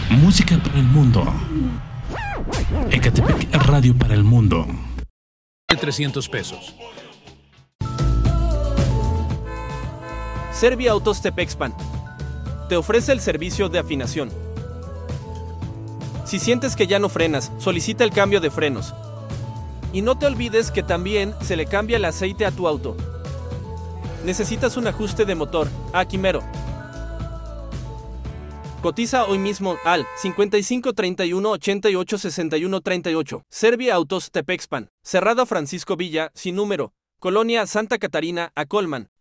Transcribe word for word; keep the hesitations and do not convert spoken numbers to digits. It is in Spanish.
Música para el mundo. Ecatepec Radio para el mundo. trescientos pesos. Serbia Autos Tepexpan te ofrece el servicio de afinación. Si sientes que ya no frenas, solicita el cambio de frenos. Y no te olvides que también se le cambia el aceite a tu auto. ¿Necesitas un ajuste de motor? A Quimero. Cotiza hoy mismo al cincuenta y cinco treinta y uno ochenta y ocho sesenta y uno treinta y ocho. Serbia Autos Tepexpan. Cerrado Francisco Villa, sin número. Colonia Santa Catarina, a Colman.